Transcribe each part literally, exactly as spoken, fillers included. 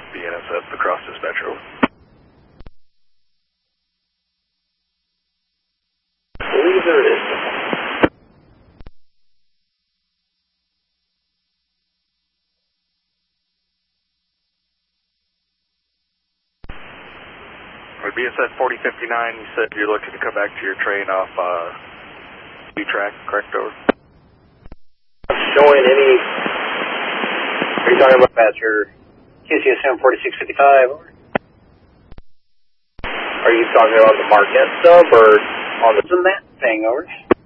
B N S F, across dispatch, over. Believe there it is. Or B S S forty fifty-nine, you said you're looking to come back to your train off uh, B-track, correct, over? Showing any, are you talking about that your K C S M forty-six fifty-five? Are you talking about the Marquette sub or on the in that thing, over?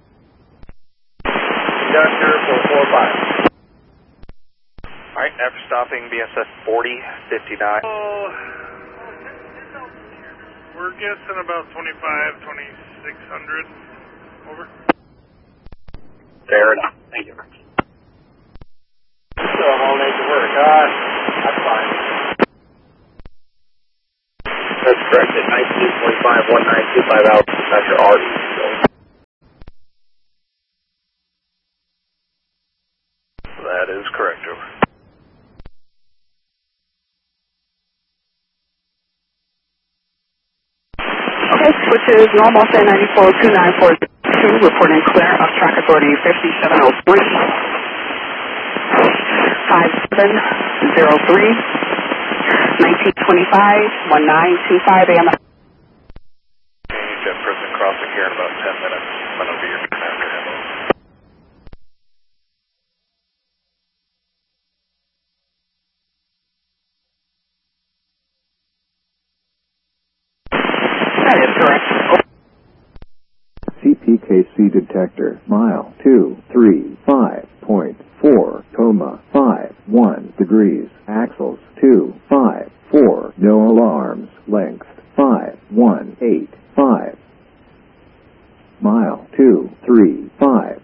Conductor four four five. Alright, after stopping B S S forty fifty-nine. Oh, we're guessing about twenty-five, twenty-six hundred. Over. Fair enough. Thank you. So all night to work. Uh, that's fine. That's correct. At nineteen twenty-five, one nine two five out, Doctor Artie. That is correct, over. Okay, switch is normal, ten ninety-four two nine four two, reporting clear of track authority fifty-seven oh three, five seven zero three, nineteen twenty-five, one nine two five A M. Jet Prison crossing here in about ten minutes. I'm going to be your commander, hello. That is correct. C P K C detector, mile two three five point four, coma five one degrees, axles two five four, no alarms, length five one eight five, mile two three five.